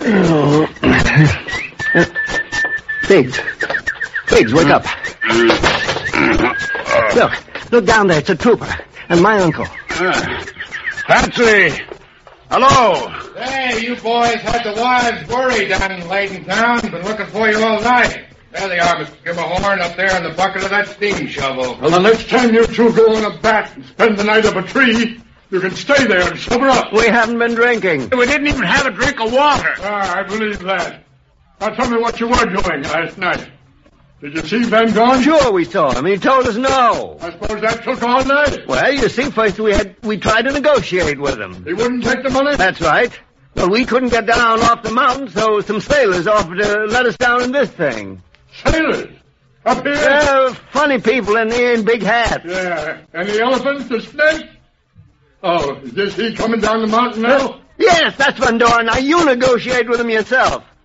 Biggs, wake up. Look down there. It's a trooper. And my uncle. Patsy! Hello! Hey, you boys had the wives worried down in Layton Town. Been looking for you all night. There they are, Mr. Gimmerhorn, up there in the bucket of that steam shovel. Well, the next time you two go on a bat and spend the night up a tree, you can stay there and sober up. We haven't been drinking. We didn't even have a drink of water. I believe that. Now tell me what you were doing last night. Did you see Van Dorn? Sure we saw him. He told us no. I suppose that took all night. Well, you see, first we tried to negotiate with him. He wouldn't take the money? That's right. Well, we couldn't get down off the mountain, so some sailors offered to let us down in this thing. Sailors? Up here? Funny people in big hats. Yeah. And the elephant, the snake? Oh, is he coming down the mountain now? Yes, that's Van Dorn. Now, you negotiate with him yourself.